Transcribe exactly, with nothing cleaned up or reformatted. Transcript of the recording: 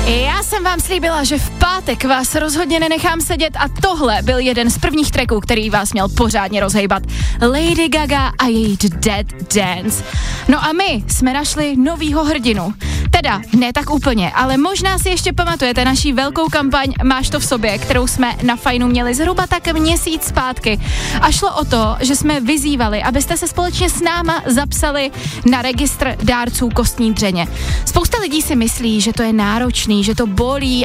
Já jsem vám slíbila, že v pátek vás rozhodně nenechám sedět a tohle byl jeden z prvních tracků, který vás měl pořádně rozhejbat. Lady Gaga a její Dead Dance. No a my jsme našli novýho hrdinu. Teda, ne tak úplně, ale možná si ještě pamatujete naší velkou kampaň Máš to v sobě, kterou jsme na Fajnu měli zhruba tak měsíc zpátky. A šlo o to, že jsme vyzývali, abyste se společně s náma zapsali na registr dárců kostní dřeně. Spousta lidí si myslí, že to je náročný, že to bolí